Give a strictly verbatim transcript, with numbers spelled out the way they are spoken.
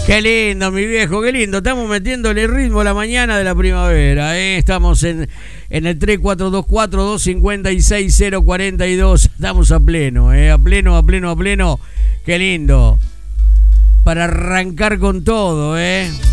Qué lindo, mi viejo, qué lindo. Estamos metiéndole ritmo a la mañana de la primavera. ¿eh? Estamos en, en el tres cuatro dos cuatro, dos cinco seis, cero cuatro dos. Estamos a pleno, ¿eh? a pleno, a pleno, a pleno. Qué lindo. Para arrancar con todo, ¿eh?